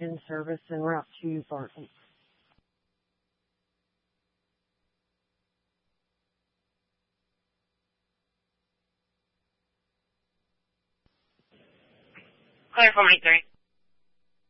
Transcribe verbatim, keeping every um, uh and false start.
in service en route to Barton. Clear for Mike three.